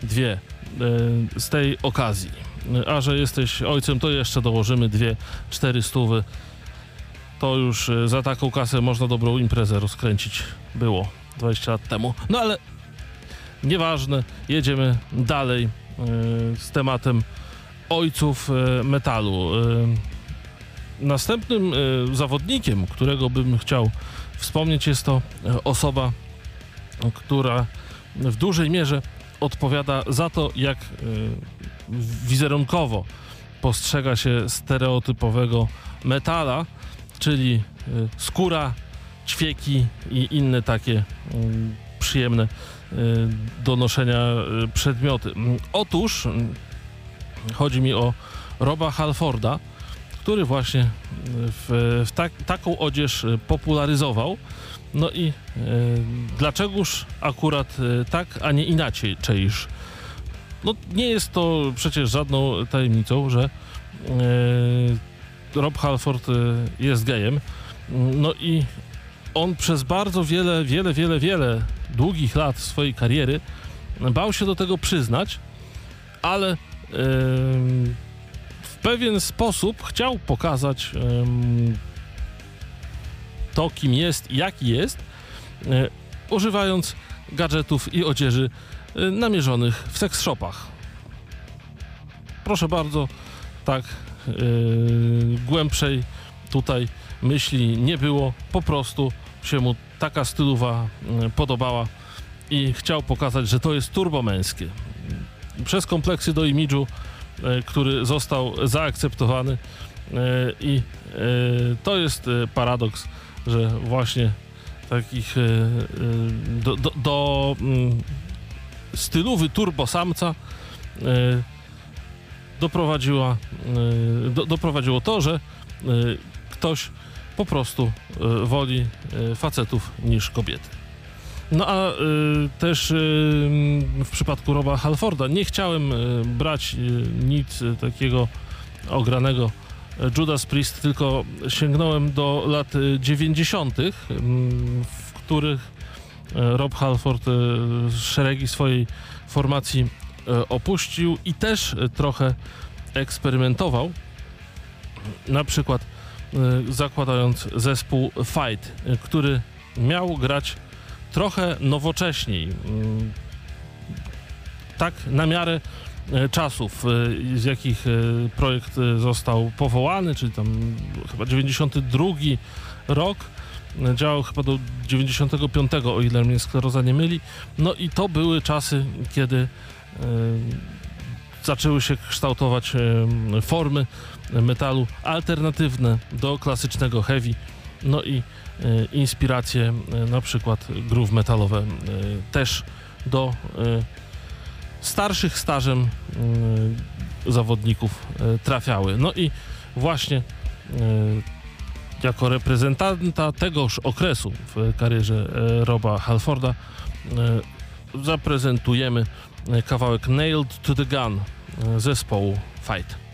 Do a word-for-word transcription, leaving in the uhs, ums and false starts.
dwie z tej okazji. A że jesteś ojcem, to jeszcze dołożymy dwie, cztery stówy. To już za taką kasę można dobrą imprezę rozkręcić było dwadzieścia lat temu. No ale nieważne, jedziemy dalej yy, z tematem ojców yy, metalu. Yy, następnym yy, zawodnikiem, którego bym chciał wspomnieć, jest to yy, osoba, yy, która w dużej mierze odpowiada za to, jak yy, wizerunkowo postrzega się stereotypowego metala, czyli yy, skóra, ćwieki i inne takie yy, przyjemne do noszenia przedmioty. Otóż chodzi mi o Roba Halforda, który właśnie w, w tak, taką odzież popularyzował. No i e, dlaczegoż akurat tak, a nie inaczej, czyż? No nie jest to przecież żadną tajemnicą, że e, Rob Halford jest gejem. No i on przez bardzo wiele, wiele, wiele, wiele długich lat swojej kariery bał się do tego przyznać, ale yy, w pewien sposób chciał pokazać yy, to, kim jest i jaki jest, yy, używając gadżetów i odzieży yy, namierzonych w seks shopach. Proszę bardzo, tak yy, głębszej tutaj myśli nie było, po prostu się mu taka stylowa podobała i chciał pokazać, że to jest turbomęskie. Przez kompleksy do imidżu, który został zaakceptowany i to jest paradoks, że właśnie takich do, do, do stylowy turbosamca doprowadziła, do, doprowadziło to, że ktoś po prostu y, woli y, facetów niż kobiety. No a y, też y, w przypadku Roba Halforda nie chciałem y, brać y, nic y, takiego ogranego Judas Priest, tylko sięgnąłem do lat dziewięćdziesiątych, y, w których y, Rob Halford y, szeregi swojej formacji y, opuścił i też y, trochę eksperymentował. Na przykład zakładając zespół Fight, który miał grać trochę nowocześniej, tak na miarę czasów, z jakich projekt został powołany, czyli tam chyba dziewięćdziesiąty drugi rok, działał chyba do dziewięćdziesiątego piątego, o ile mnie skleroza nie myli. No i to były czasy, kiedy zaczęły się kształtować formy metalu alternatywne do klasycznego heavy, no i e, inspiracje e, na przykład groove metalowe e, też do e, starszych stażem e, zawodników e, trafiały. No i właśnie e, jako reprezentanta tegoż okresu w karierze e, Roba Halforda e, zaprezentujemy kawałek Nailed to the Gun zespołu Fight.